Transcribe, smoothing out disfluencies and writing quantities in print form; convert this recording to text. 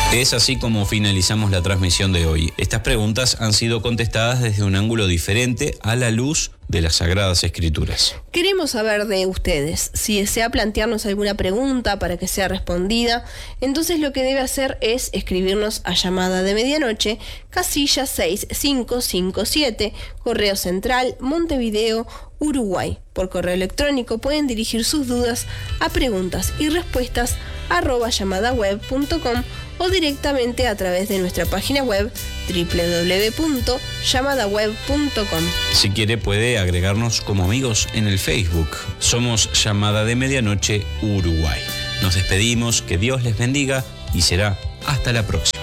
Es así como finalizamos la transmisión de hoy. Estas preguntas han sido contestadas desde un ángulo diferente a la luz de las Sagradas Escrituras. Queremos saber de ustedes. Si desea plantearnos alguna pregunta para que sea respondida, entonces lo que debe hacer es escribirnos a Llamada de Medianoche, casilla 6557, Correo Central, Montevideo, Uruguay. Por correo electrónico pueden dirigir sus dudas a preguntas y respuestas @llamadaweb.com o directamente a través de nuestra página web www.llamadaweb.com. Si quiere puede agregarnos como amigos en el Facebook. Somos Llamada de Medianoche Uruguay. Nos despedimos, que Dios les bendiga y será hasta la próxima.